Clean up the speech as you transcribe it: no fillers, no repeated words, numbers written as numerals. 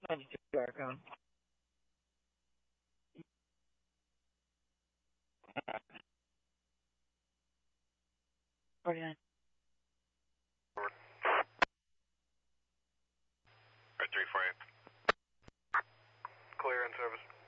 92 Arcon. 49. Right, 348. Clear in service.